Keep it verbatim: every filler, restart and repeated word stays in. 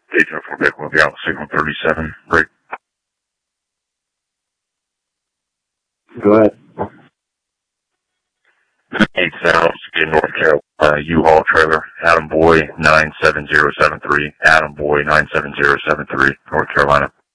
Daytona Quebec will be out signal thirty-seven. Break. Go ahead. eight South in North Carolina, U-Haul trailer, Adam Boy nine seven zero seven three, Adam Boy nine seven zero seven three, North Carolina.